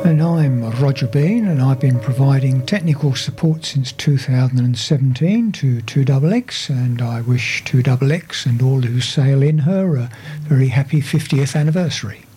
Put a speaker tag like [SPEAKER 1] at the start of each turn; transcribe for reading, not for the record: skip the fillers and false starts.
[SPEAKER 1] And I'm Roger Bean, and I've been providing technical support since 2017 to 2XX, and I wish 2XX and all who sail in her a very happy 50th anniversary.